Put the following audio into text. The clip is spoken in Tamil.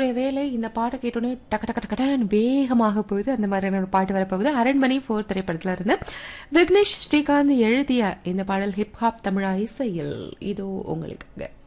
என்னுடைய வேலை இந்த பாட்டை கேட்டோன்னே டக்கு டக்கு டக்குன்னு வேகமாக போகுது. அந்த மாதிரியான ஒரு பாட்டு வரப்போகுது. அரண்மனை 4 திரைப்படத்துல இருந்து விக்னேஷ் ஸ்ரீகாந்த் எழுதிய இந்த பாடல் ஹிப்ஹாப் தமிழா இசையில் இதோ உங்களுக்காக.